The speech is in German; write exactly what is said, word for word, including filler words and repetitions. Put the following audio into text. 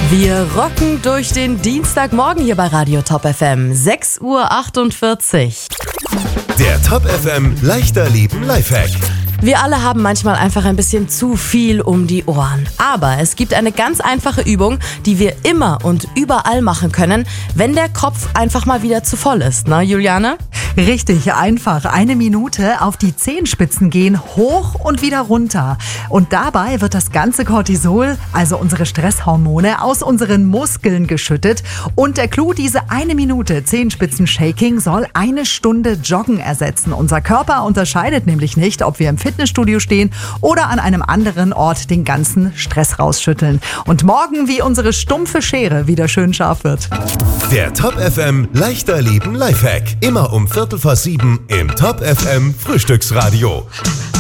Wir rocken durch den Dienstagmorgen hier bei Radio Top F M. sechs Uhr achtundvierzig. Der Top F M leichter Leben Lifehack. Wir alle haben manchmal einfach ein bisschen zu viel um die Ohren. Aber es gibt eine ganz einfache Übung, die wir immer und überall machen können, wenn der Kopf einfach mal wieder zu voll ist. Na, Juliane? Richtig einfach. Eine Minute auf die Zehenspitzen gehen, hoch und wieder runter. Und dabei wird das ganze Cortisol, also unsere Stresshormone, aus unseren Muskeln geschüttet. Und der Clou, diese eine Minute Zehenspitzen-Shaking soll eine Stunde Joggen ersetzen. Unser Körper unterscheidet nämlich nicht, ob wir im Fitnessstudio stehen oder an einem anderen Ort den ganzen Stress rausschütteln. Und morgen, wie unsere stumpfe Schere wieder schön scharf wird. Der Top F M leichter Leben Lifehack. Immer um Viertel vor sieben im Top F M Frühstücksradio.